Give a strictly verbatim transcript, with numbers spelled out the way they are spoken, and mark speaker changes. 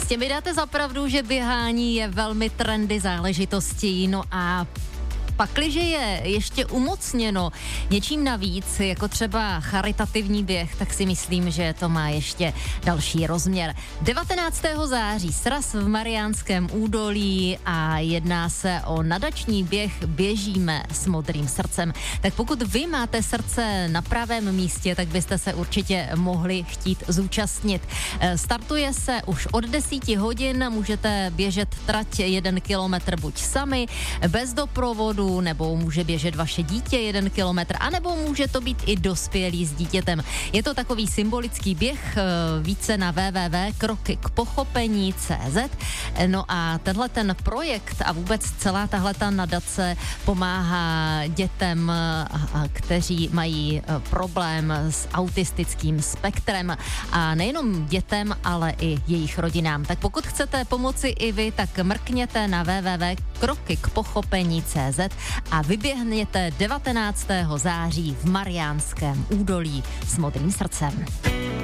Speaker 1: Jistě mi dáte za pravdu, že běhání je velmi trendy záležitostí, no a pakliže je ještě umocněno něčím navíc, jako třeba charitativní běh, tak si myslím, že to má ještě další rozměr. devatenáctého září sraz v Mariánském údolí a jedná se o nadační běh Běžíme s modrým srdcem. Tak pokud vy máte srdce na pravém místě, tak byste se určitě mohli chtít zúčastnit. Startuje se už od deseti hodin, můžete běžet trať jeden kilometr buď sami, bez doprovodu, nebo může běžet vaše dítě jeden kilometr, anebo může to být i dospělý s dítětem. Je to takový symbolický běh, více na w w w tečka kroky k pochopení tečka c z. No a tenhle ten projekt a vůbec celá tahle ta nadace pomáhá dětem, kteří mají problém s autistickým spektrem, a nejenom dětem, ale i jejich rodinám. Tak pokud chcete pomoci i vy, tak mrkněte na w w w tečka kroky k pochopení tečka c z a vyběhněte devatenáctého září v Mariánském údolí s modrým srdcem.